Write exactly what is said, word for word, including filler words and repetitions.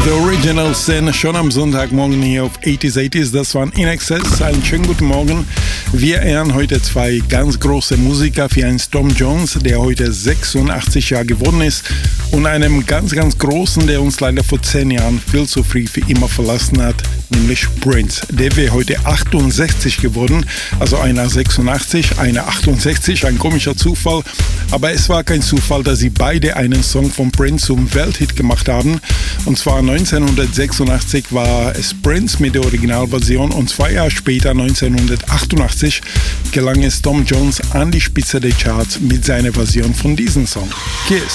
The Original Sin, schon am Sonntagmorgen hier auf achtziger achtziger. Das waren In Excess. Einen schönen guten Morgen. Wir ehren heute zwei ganz große Musiker, für einen Tom Jones, der heute sechsundachtzig Jahre geworden ist, und einem ganz, ganz großen, der uns leider vor zehn Jahren viel zu früh für immer verlassen hat, nämlich Prince. Der wäre heute achtundsechzig geworden, also einer sechsundachtzig, einer achtundsechzig, ein komischer Zufall. Aber es war kein Zufall, dass sie beide einen Song von Prince zum Welthit gemacht haben. Und zwar neunzehnhundertsechsundachtzig war es Prince mit der Originalversion, und zwei Jahre später, neunzehnhundertachtundachtzig, gelang es Tom Jones an die Spitze der Charts mit seiner Version von diesem Song. Kiss.